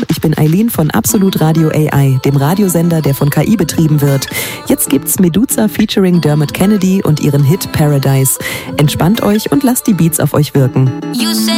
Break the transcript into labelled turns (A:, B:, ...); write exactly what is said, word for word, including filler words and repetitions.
A: ich bin Eileen von Absolut Radio A I, dem Radiosender, der von K I betrieben wird. Jetzt gibt's Meduza featuring Dermot Kennedy und ihren Hit Paradise. Entspannt euch und lasst die Beats auf euch wirken.